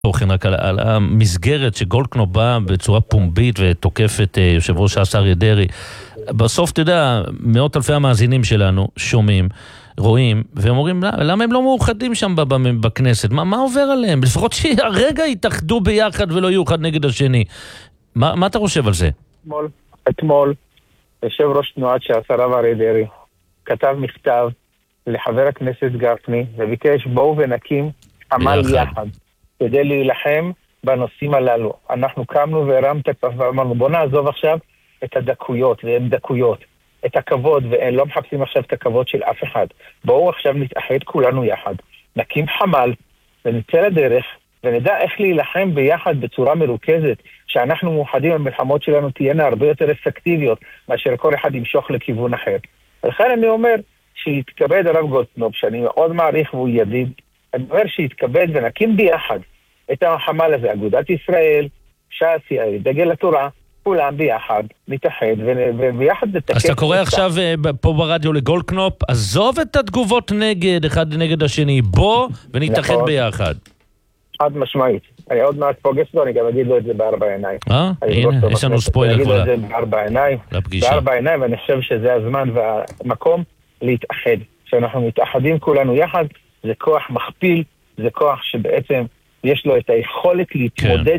תוכן, רק על המסגרת שגולדקנופ בא בצורה פומבית ותוקף את יושב ראש ש"ס אריה דרעי. בסוף, אתה יודע, מאות אלפי המאזינים שלנו שומעים, רואים, והם אומרים, למה הם לא מאוחדים שם בכנסת? מה עובר עליהם? לפחות שהרגע יתאחדו ביחד ולא יהיו אחד נגד השני. מה אתה חושב על זה? אתמול, יושב ראש תנועת ש"ס הרב אריה דרעי כתב מכתב לחבר הכנסת גפני, וביקש בואו ונקים עמל יחד, כדי להילחם בנושאים הללו. אנחנו קמנו והרמת ואמרנו, בוא נעזוב עכשיו את הדקויות, והן דקויות, את הכבוד, ולא מחפשים עכשיו את הכבוד של אף אחד. בואו עכשיו נתאחד כולנו יחד, נקים חמל, ונצא לדרך, ונדע איך להילחם ביחד בצורה מרוכזת, שאנחנו מאוחדים, המלחמות שלנו תהיינה הרבה יותר אפקטיביות, מאשר כל אחד ימשוך לכיוון אחר. ולכן אני אומר, שיתכבד הרב גולדקנופ, שאני מאוד מעריך והוא ידיד, אני אומר שיתכבד ונקים ביחד את החמל הזה, אגודת ישראל, ש"ס, דגל התורה, כולם ביחד, נתאחד וביחד נתקף. אז אתה קורא עכשיו פה ברדיו לגולדקנופ, עזוב את התגובות נגד, אחד נגד השני, בוא ונתאחד ביחד. חד משמעית. אני עוד מעט פוגש לו, אני גם אגיד לו את זה בארבע עיניים. הנה, יש לנו ספוילר. אני אגיד לו את זה בארבע עיניים. בארבע עיניים, ואני חושב שזה הזמן והמקום להתאחד. כשאנחנו מתאחדים כולנו יחד, זה כוח מכפיל, זה כוח שבעצם יש לו את היכולת להתמודד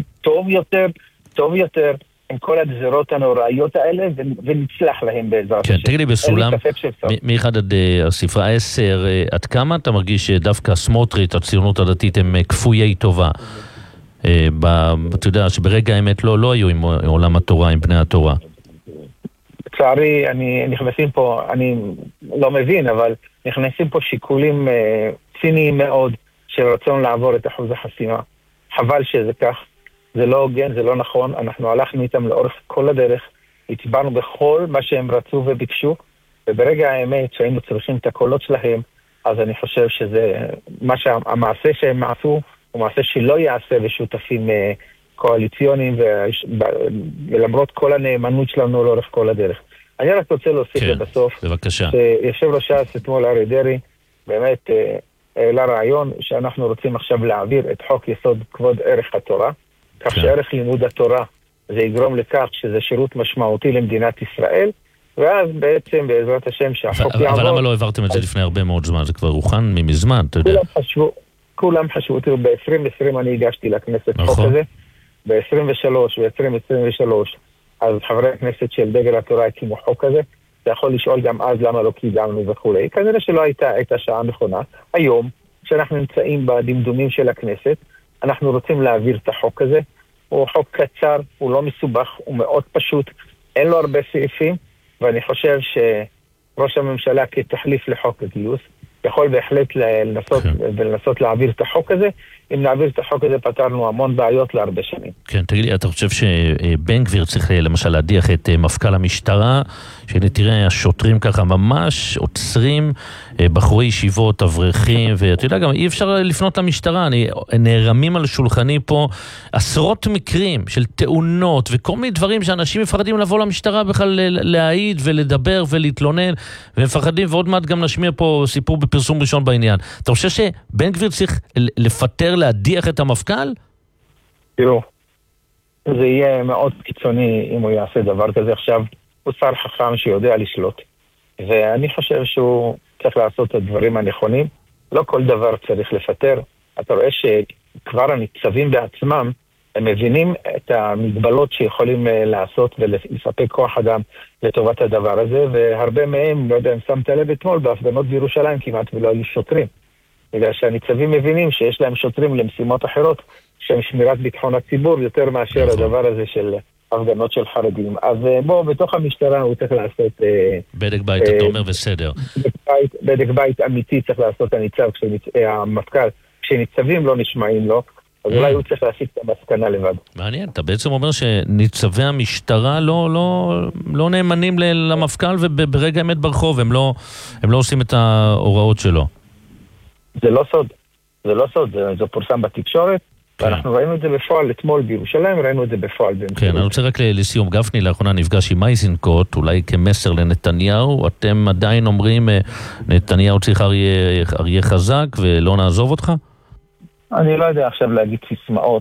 טוב יותר, עם כל הגזרות הנוראיות האלה, ונצלח להם בעזרת השם. כן, תגיד לי בסולם, מ-1 עד הספרה 10, עד כמה אתה מרגיש שדווקא סמוטריץ', הציונות הדתית, הם כפויי טובה? אתה יודע, שברגע האמת לא היו עם עולם התורה, עם בני התורה. לצערי, נכנסים פה, אני לא מבין, אבל נכנסים פה שיקולים ציניים מאוד, של רצון לעבור את אחוז החסימה. חבל שזה כך. זה לא הוגן, זה לא נכון. אנחנו הלכנו איתם לאורך כל הדרך, הצבענו בכל מה שהם רצו וביקשו, וברגע האמת שהיינו צריכים את הקולות שלהם, אז אני חושב שזה המעשה שהם עשו, הוא מעשה שלא יעשה בשותפים קואליציוניים, ולמרות כל הנאמנות שלנו לאורך כל הדרך. אני רק רוצה להוסיף לבסוף, שיושב ראש ש"ס אתמול אריה דרעי, באמת העלה רעיון שאנחנו רוצים עכשיו להעביר את חוק יסוד כבוד ערך התורה, כך שערך לימוד התורה זה יגרום לכך שזה שירות משמעותי למדינת ישראל, ואז בעצם בעזרת השם שהחוק יעבור... אבל למה לא העברתם את זה לפני הרבה מאוד זמן? זה כבר הוכן מזמן, אתה יודע. כולם חשבו, ב-2020 אני הגשתי לכנסת חוק הזה, ב-23 ו-2023, אז חברי הכנסת של דגל התורה הקימו חוק הזה, אתה יכול לשאול גם אז למה לא קידמנו וכו'. כנראה שלא הייתה את השעה נכונה. היום, כשאנחנו נמצאים בדמדומים של הכנסת, אנחנו רוצים להעביר את החוק הזה. הוא חוק קצר, הוא לא מסובך, הוא מאוד פשוט, אין לו הרבה סעיפים, ואני חושב שראש הממשלה כתחליף לחוק הגיוס, יכול בהחלט לנסות להעביר את החוק הזה. אם נעביר את החוק הזה פתרנו המון בעיות להרבה שנים. כן, תגיד לי, אתה חושב שבן גביר צריך למשל להדיח את מפכ"ל המשטרה, שתראה, השוטרים ככה ממש עוצרים בחורי ישיבות, אברכים, ואתה יודע גם, אי אפשר לפנות למשטרה, נערמים על שולחני פה עשרות מקרים של תאונות, וכל מיני דברים שאנשים מפחדים לבוא למשטרה בכלל להעיד ולדבר ולהתלונן, ומפחדים, ועוד מעט גם נשמיע פה סיפור בפרסום ראשון בעניין. אתה חושב שבן גביר צריך לפטר, להדיח את המפכ"ל? תראו, זה יהיה מאוד קיצוני אם הוא יעשה דבר כזה. עכשיו, הוא שר חכם שיודע לשלוט, ואני חושב שהוא צריך לעשות את הדברים הנכונים. לא כל דבר צריך לפטר. אתה רואה שכבר הניצבים בעצמם, הם מבינים את המגבלות שיכולים לעשות ולספק כוח אדם לטובת הדבר הזה, והרבה מהם, לא יודע אם שמת לב אתמול, בהפגנות בירושלים כמעט ולא היו שוטרים. בגלל שהניצבים מבינים שיש להם שוטרים למשימות אחרות, שהם שמירת ביטחון הציבור יותר מאשר הדבר הזה של הפגנות של חרדים. אז בוא, בתוך המשטרה הוא צריך לעשות... בדק בית, אתה אומר בסדר. בדק בית אמיתי צריך לעשות הניצב, המפכ"ל, כשניצבים לא נשמעים לו, אז אולי הוא צריך להסיק את המסקנה לבד. מעניין, אתה בעצם אומר שניצבי המשטרה לא נאמנים למפכ"ל, וברגע האמת ברחוב הם לא עושים את ההוראות שלו. זה לא סוד, זה פורסם בתקשורת, ואנחנו ראינו את זה בפועל אתמול בירושלים, ראינו את זה בפועל. כן, אני רוצה רק לסיום, גפני לאחרונה נפגש עם אייזנקוט, אולי כמסר לנתניהו, אתם עדיין אומרים, נתניהו צריך אריה חזק ולא נעזוב אותך? אני לא יודע עכשיו להגיד סיסמאות.